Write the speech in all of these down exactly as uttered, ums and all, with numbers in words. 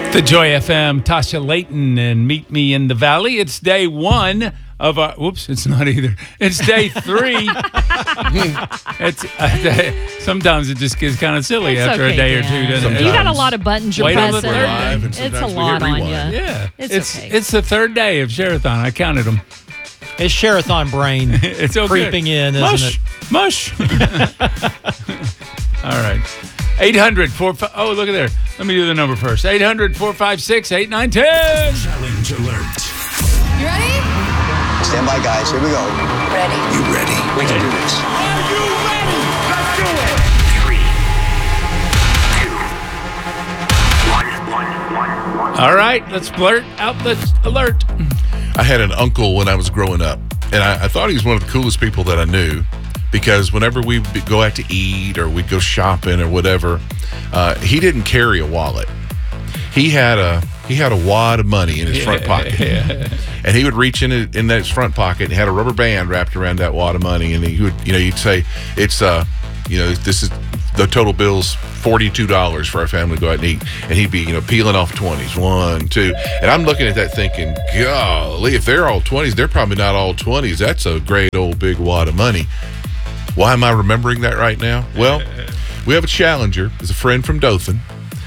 The Joy F M, Tasha Layton and Meet Me in the Valley. It's day one of our, whoops, it's not either. It's day three. it's uh, Sometimes it just gets kind of silly It's after okay, a day Dan. or two, doesn't it? You got a lot of buttons you're Wait on the pressing. third Live, and It's a sometimes we lot hit on rewind. you. Yeah. It's it's okay. It's the third day of Sherathon. I counted them. It's Sherathon brain It's okay. creeping in, isn't Mush. it? Mush. All right. eight hundred, four, oh, look at there. Let me do the number first. eight hundred, four five six, eight nine one zero. Challenge alert. You ready? Stand by, guys. Here we go. Ready. You ready? We can do this. Are you ready? Let's do it. Three, two, one, one, one, one. All right, let's blurt out the alert. I had an uncle when I was growing up, and I, I thought he was one of the coolest people that I knew because whenever we would go out to eat or we'd go shopping or whatever, uh, he didn't carry a wallet. He had a he had a wad of money in his front pocket, and he would reach in it- in that front pocket and had a rubber band wrapped around that wad of money, and he would, you know, you'd say it's uh, you know, this is the total bill's forty-two dollars for our family to go out and eat, and he'd be, you know, peeling off twenties, one, two, and I'm looking at that thinking, golly, if they're all twenties, they're probably not all twenties. That's a great old big wad of money. Why am I remembering that right now? Well, we have a challenger. He's a friend from Dothan,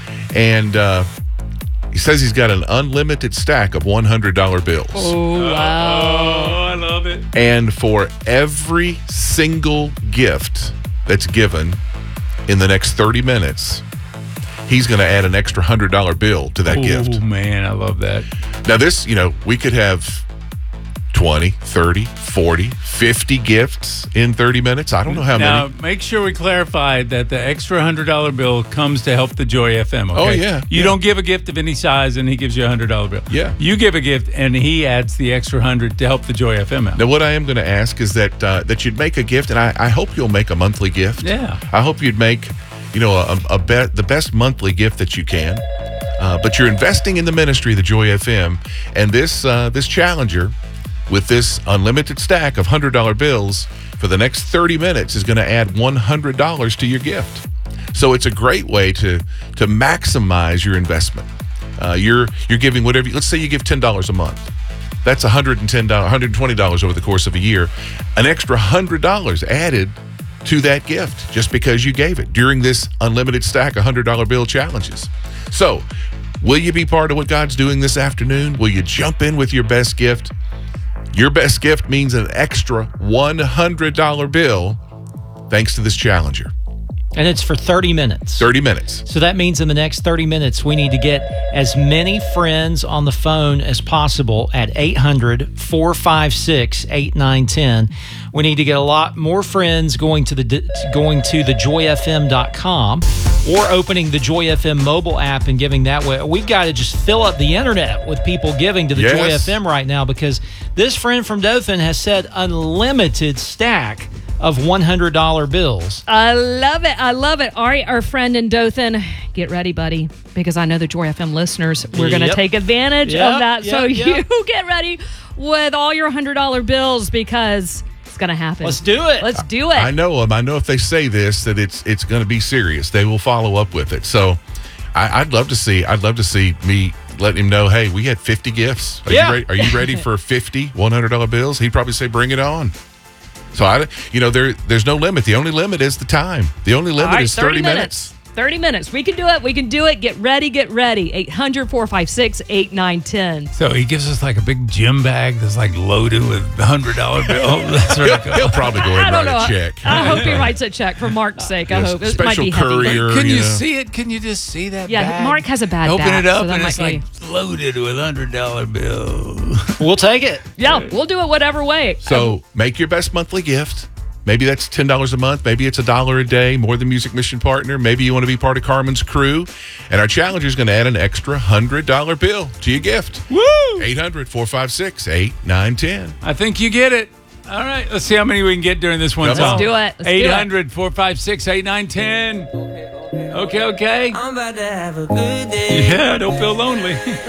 and uh, he says he's got an unlimited stack of one hundred dollar bills. Oh, wow. Oh, I love it. And for every single gift that's given in the next thirty minutes, he's going to add an extra one hundred dollar bill to that Oh, gift. man, I love that. Now, this, you know, we could have twenty, thirty, forty, fifty gifts in thirty minutes. I don't know how Now, many. make sure we clarify that the extra one hundred dollar bill comes to help the Joy F M, okay? Oh, yeah, You yeah. don't give a gift of any size and he gives you a one hundred dollar bill. Yeah. You give a gift and he adds the extra one hundred to help the Joy F M out. Now, what I am going to ask is that uh, that you'd make a gift, and I, I hope you'll make a monthly gift. Yeah. I hope you'd make, you know, a, a bet the best monthly gift that you can. Uh, but you're investing in the ministry of the Joy F M, and this uh, this challenger with this unlimited stack of one hundred dollar bills for the next thirty minutes is going to add one hundred dollars to your gift. So it's a great way to to maximize your investment. Uh, you're you're giving whatever. Let's say you give ten dollars a month. That's one hundred ten dollars, one hundred twenty dollars over the course of a year. An extra one hundred dollars added to that gift just because you gave it during this unlimited stack of one hundred dollar bill challenges. So, will you be part of what God's doing this afternoon? Will you jump in with your best gift? Your best gift means an extra one hundred dollar bill thanks to this challenger. And it's for thirty minutes. thirty minutes. So that means in the next thirty minutes, we need to get as many friends on the phone as possible at eight hundred, four five six, eight nine one zero. We need to get a lot more friends going to the going to the joy f m dot com or opening the Joy F M mobile app and giving that way. We've got to just fill up the internet with people giving to the Yes. Joy F M right now because this friend from Dothan has said unlimited stack of one hundred dollar bills. I love it. I love it. All right, our friend in Dothan, get ready, buddy, because I know the Joy F M listeners, we're going to Yep. take advantage Yep, of that. so yep, yep. you get ready with all your one hundred dollar bills because it's going to happen. Let's do it. Let's do it. I know them. I know if they say this that it's it's going to be serious. They will follow up with it. So I, I'd love to see. I'd love to see me letting him know. Hey, we had fifty gifts. Are Yeah. you ready? Are you ready for fifty one hundred dollar bills? He'd probably say, "Bring it on." So I, you know, there there's no limit. The only limit is the time. The only limit All right, is thirty, minutes. thirty minutes. We can do it. We can do it. Get ready. Get ready. eight hundred, four five six, eight nine one zero. So he gives us like a big gym bag that's like loaded with one hundred dollar bills. That's He'll, really cool. he'll probably go ahead I and don't write know. a check. I hope he writes a check for Mark's sake. I Yes, hope. It might special be heavy. courier. Can you you know. see it? Can you just see that Yeah, bag? Mark has a bad Open back, it up so that and might it's be- like loaded with one hundred dollar bills. We'll take it. Yeah, we'll do it whatever way. So make your best monthly gift. Maybe that's ten dollars a month. Maybe it's a dollar a day, more than Music Mission Partner. Maybe you want to be part of Carmen's crew. And our challenger is going to add an extra one hundred dollar bill to your gift. Woo! eight hundred, four five six, eight nine one zero. I think you get it. All right, let's see how many we can get during this one Come song. on. Let's do it. Let's do it. eight hundred, four five six, eight nine one zero. Okay, okay. I'm about to have a good day. Yeah, don't feel lonely.